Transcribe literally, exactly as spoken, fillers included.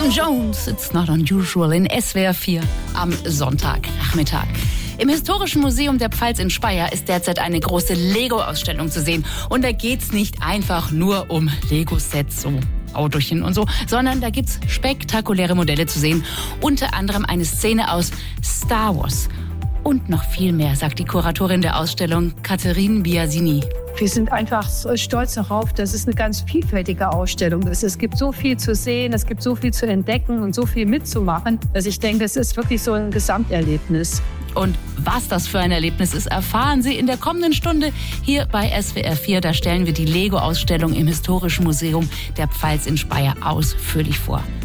Tom Jones, It's Not Unusual in S W R vier am Sonntagnachmittag. Im Historischen Museum der Pfalz in Speyer ist derzeit eine große Lego-Ausstellung zu sehen. Und da geht's nicht einfach nur um Lego-Sets, so Autochen und so, sondern da gibt's spektakuläre Modelle zu sehen. Unter anderem eine Szene aus Star Wars. Und noch viel mehr, sagt die Kuratorin der Ausstellung, Catherine Biasini. Wir sind einfach stolz darauf, dass es eine ganz vielfältige Ausstellung ist. Es gibt so viel zu sehen, es gibt so viel zu entdecken und so viel mitzumachen, dass ich denke, es ist wirklich so ein Gesamterlebnis. Und was das für ein Erlebnis ist, erfahren Sie in der kommenden Stunde hier bei S W R vier. Da stellen wir die Lego-Ausstellung im Historischen Museum der Pfalz in Speyer ausführlich vor.